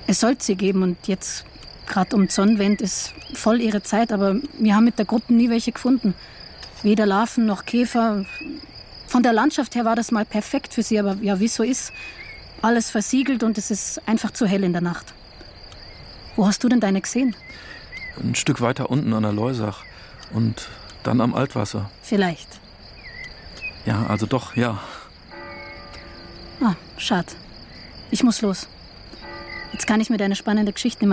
Es sollte sie geben und jetzt, gerade um die Sonnenwende, ist voll ihre Zeit. Aber wir haben mit der Gruppe nie welche gefunden. Weder Larven noch Käfer. Von der Landschaft her war das mal perfekt für sie, aber ja, wie es so ist, alles versiegelt und es ist einfach zu hell in der Nacht. Wo hast du denn deine gesehen? Ein Stück weiter unten an der Leusach und dann am Altwasser. Vielleicht. Ja, also doch, ja. Ah, schade. Ich muss los. Jetzt kann ich mir deine spannende Geschichte